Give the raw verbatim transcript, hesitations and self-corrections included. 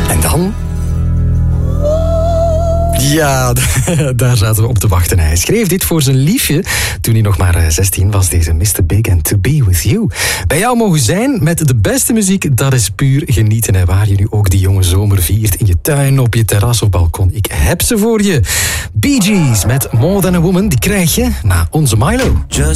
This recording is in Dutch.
En dan... Ja, daar zaten we op te wachten. Hij schreef dit voor zijn liefje toen hij nog maar zestien was, deze mister Big and To Be With You. Bij jou mogen zijn met de beste muziek, dat is puur genieten. En waar je nu ook die jonge zomer viert, in je tuin, op je terras of balkon. Ik heb ze voor je. Bee Gees met More Than A Woman, die krijg je na onze Milo. Just